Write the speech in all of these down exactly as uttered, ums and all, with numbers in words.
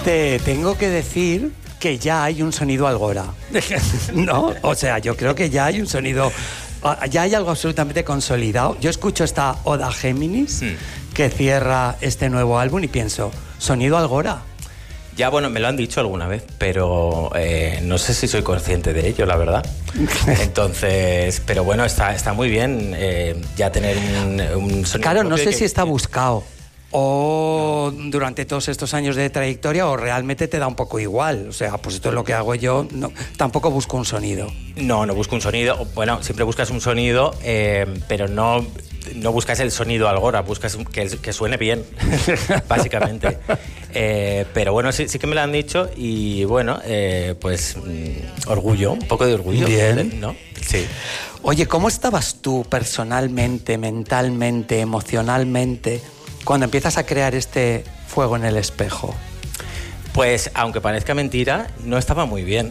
Te tengo que decir que ya hay un sonido Algora, ¿no? O sea, yo creo que ya hay un sonido, ya hay algo absolutamente consolidado. Yo escucho esta Oda Géminis mm. que cierra este nuevo álbum y pienso, sonido Algora. Ya, bueno, me lo han dicho alguna vez, pero eh, no sé si soy consciente de ello, la verdad. Entonces, pero bueno, está, está muy bien eh, ya tener un, un sonido. Claro, no sé que, si está buscado o no. Durante todos estos años de trayectoria o realmente te da un poco igual. O sea, pues esto es lo que hago yo, no, tampoco busco un sonido. No, no busco un sonido. Bueno, siempre buscas un sonido, eh, pero no... No buscas el sonido Algora, buscas que, que suene bien, básicamente. Eh, pero bueno, sí, sí que me lo han dicho y bueno, eh, pues mm, orgullo, un poco de orgullo. Bien. ¿No? Sí. Oye, ¿cómo estabas tú personalmente, mentalmente, emocionalmente, cuando empiezas a crear este fuego en el espejo? Pues, aunque parezca mentira, no estaba muy bien.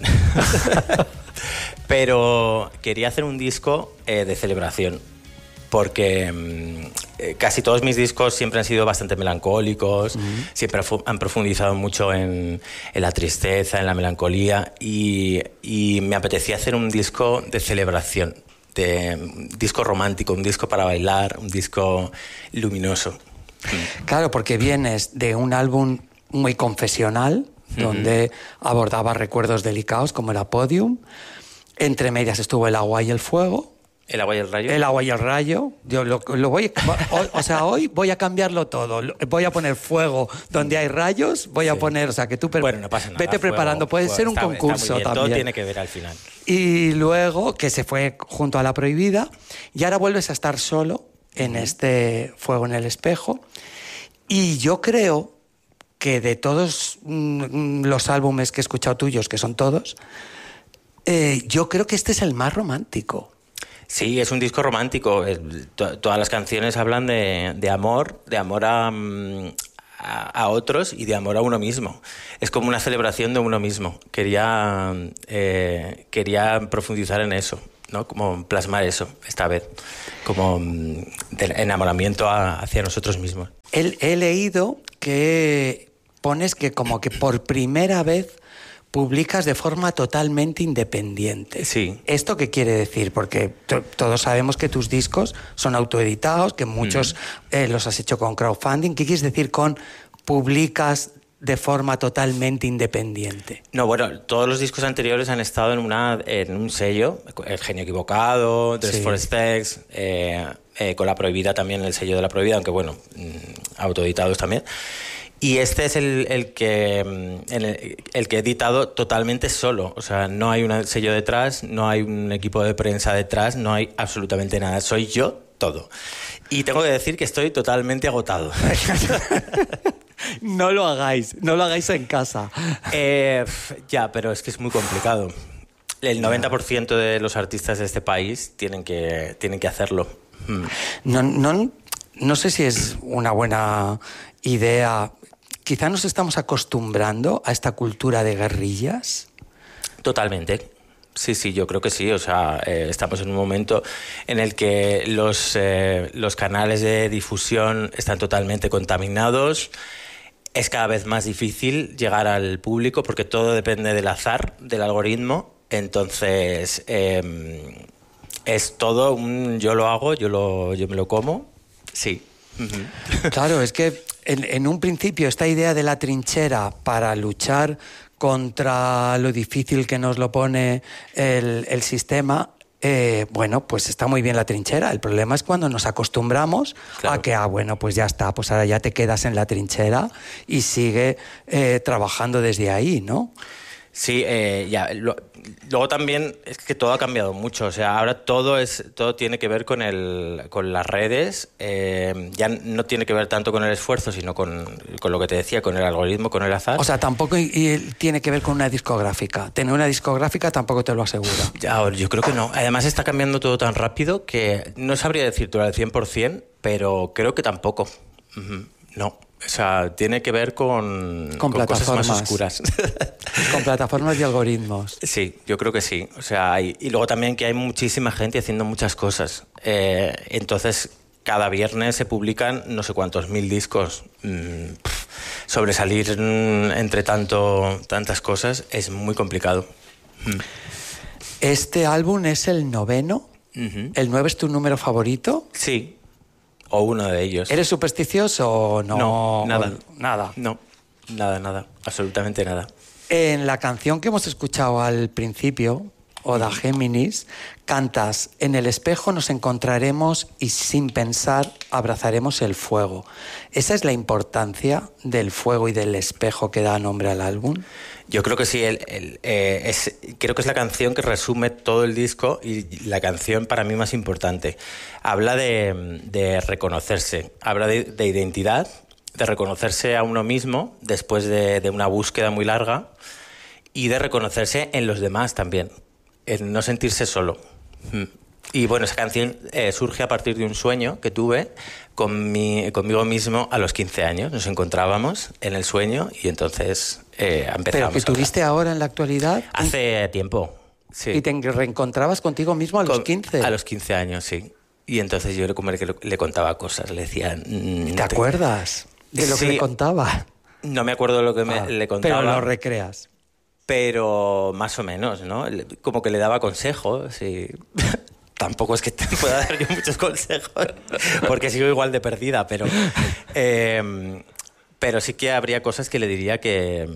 Pero quería hacer un disco eh, de celebración. Porque eh, casi todos mis discos siempre han sido bastante melancólicos, uh-huh. siempre han profundizado mucho en, en la tristeza, en la melancolía y, y me apetecía hacer un disco de celebración, de, un disco romántico, un disco para bailar, un disco luminoso. Claro, porque vienes de un álbum muy confesional, uh-huh. donde abordaba recuerdos delicados como era Podium, entre medias estuvo El agua y el fuego. ¿El agua y el rayo? El agua y el rayo. Yo lo, lo voy, o, o sea, hoy voy a cambiarlo todo. Voy a poner fuego donde hay rayos. Voy sí. a poner, o sea, que tú pre- bueno, no pasa nada. vete fuego, preparando. Puede fuego, ser un está, concurso está muy bien. también. Todo tiene que ver al final. Y luego que se fue junto a La Prohibida y ahora vuelves a estar solo en uh-huh. este Fuego en el espejo. Y yo creo que de todos mm, los álbumes que he escuchado tuyos, que son todos, eh, yo creo que este es el más romántico. Sí, es un disco romántico. Todas las canciones hablan de, de amor, de amor a, a, a otros y de amor a uno mismo. Es como una celebración de uno mismo. Quería, eh, quería profundizar en eso, ¿no? Como plasmar eso esta vez, como de enamoramiento a, hacia nosotros mismos. He, he leído que pones que como que por primera vez publicas de forma totalmente independiente. Sí. ¿Esto qué quiere decir? Porque t- todos sabemos que tus discos son autoeditados, que muchos mm. eh, los has hecho con crowdfunding. ¿Qué quieres decir con publicas de forma totalmente independiente? No, bueno, todos los discos anteriores han estado en, una, en un sello, El Genio Equivocado, Dress sí. for Specs, eh, eh, con La Prohibida también, el sello de La Prohibida, aunque bueno, autoeditados también. Y este es el, el, que, el, el que he editado totalmente solo. O sea, no hay un sello detrás, no hay un equipo de prensa detrás, no hay absolutamente nada. Soy yo todo. Y tengo que decir que estoy totalmente agotado. No lo hagáis, no lo hagáis en casa. Eh, ya, pero es que es muy complicado. El noventa por ciento de los artistas de este país tienen que, tienen que hacerlo. Hmm. No, no, no sé si es una buena idea. Quizá nos estamos acostumbrando a esta cultura de guerrillas. Totalmente. Sí, sí, yo creo que sí. O sea, eh, estamos en un momento en el que los, eh, los canales de difusión están totalmente contaminados. Es cada vez más difícil llegar al público porque todo depende del azar, del algoritmo. Entonces, eh, es todo un yo lo hago, yo, lo, yo me lo como. Sí. Uh-huh. Claro, es que en, en un principio esta idea de la trinchera para luchar contra lo difícil que nos lo pone el, el sistema, eh, bueno, pues está muy bien la trinchera. El problema es cuando nos acostumbramos claro. a que, ah, bueno, pues ya está, pues ahora ya te quedas en la trinchera y sigue eh, trabajando desde ahí, ¿no? Sí, eh, ya. Lo, luego también es que todo ha cambiado mucho. O sea, ahora todo es todo tiene que ver con el con las redes. Eh, ya no tiene que ver tanto con el esfuerzo, sino con, con lo que te decía, con el algoritmo, con el azar. O sea, tampoco y, y tiene que ver con una discográfica. Tener una discográfica tampoco te lo asegura. Ya, yo creo que no. Además está cambiando todo tan rápido que no sabría decirte al cien por ciento, pero creo que tampoco. Uh-huh. No. O sea, tiene que ver con, con, con cosas más oscuras. Con plataformas y algoritmos. Sí, yo creo que sí. O sea, hay, y luego también que hay muchísima gente haciendo muchas cosas. Eh, entonces, cada viernes se publican no sé cuántos mil discos. Mm, pff, sobresalir mm, entre tanto, tantas cosas es muy complicado. Mm. Este álbum es el noveno. Uh-huh. ¿El nueve es tu número favorito? Sí, o uno de ellos. ¿Eres supersticioso o no? No, nada. O, nada. No, nada, nada, absolutamente nada. En la canción que hemos escuchado al principio, Oda Géminis, cantas: en el espejo nos encontraremos y sin pensar abrazaremos el fuego. ¿Esa es la importancia del fuego y del espejo que da nombre al álbum? Yo creo que sí, el, el, eh, es, creo que es la canción que resume todo el disco y la canción para mí más importante. Habla de, de reconocerse, habla de, de identidad, de reconocerse a uno mismo después de, de una búsqueda muy larga y de reconocerse en los demás también, en no sentirse solo. Y bueno, esa canción eh, surge a partir de un sueño que tuve con mi, conmigo mismo a los quince años. Nos encontrábamos en el sueño y entonces eh, empezamos. ¿Pero que tuviste ahora en la actualidad? Hace tiempo, sí. ¿Y te reencontrabas contigo mismo a los con, quince? A los quince años, sí. Y entonces yo como que le contaba cosas, le decía... Mm, ¿Te acuerdas de lo sí, que le contaba? No me acuerdo de lo que me, ah, le contaba. Pero lo recreas. Pero más o menos, ¿no? Como que le daba consejos y... Tampoco es que te pueda dar yo muchos consejos, porque sigo igual de perdida, pero, eh, pero sí que habría cosas que le diría que...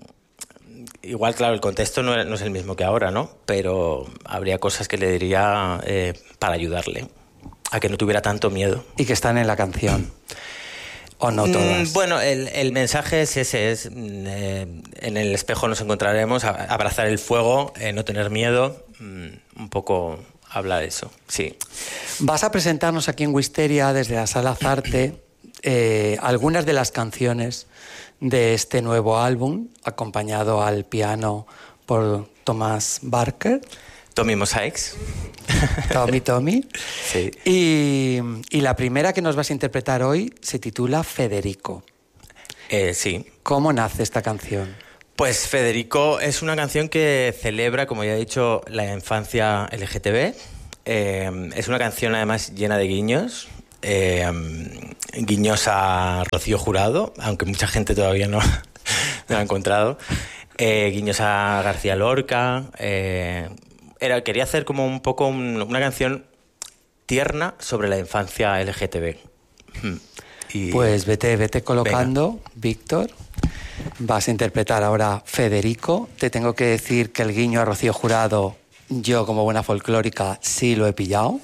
Igual, claro, el contexto no, no es el mismo que ahora, ¿no? Pero habría cosas que le diría eh, para ayudarle a que no tuviera tanto miedo. Y que están en la canción. ¿O no todas? Mm, bueno, el, el mensaje es ese, es eh, en el espejo nos encontraremos, a, abrazar el fuego, eh, no tener miedo, mm, un poco habla de eso, sí. Vas a presentarnos aquí en Wisteria, desde la Sala Zarte, eh, algunas de las canciones de este nuevo álbum, acompañado al piano por Thomas Barker. Tommy Mosaics. Tommy, Tommy. Sí. Y, y la primera que nos vas a interpretar hoy se titula Federico. Eh, sí. ¿Cómo nace esta canción? Pues Federico es una canción que celebra, como ya he dicho, la infancia L G T B. Eh, es una canción además llena de guiños. Eh, guiños a Rocío Jurado, aunque mucha gente todavía no, no lo ha encontrado. Eh, guiños a García Lorca. Eh, era, quería hacer como un poco un, una canción tierna sobre la infancia L G T B. Y, pues vete, vete colocando, venga. Víctor. Vas a interpretar ahora Federico. Te tengo que decir que el guiño a Rocío Jurado, yo como buena folclórica sí lo he pillado.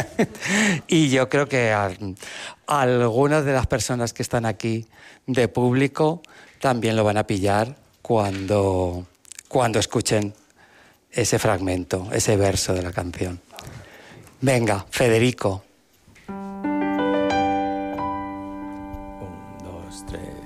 Y yo creo que a, a algunas de las personas que están aquí de público también lo van a pillar cuando, cuando escuchen ese fragmento, ese verso de la canción. Venga, Federico.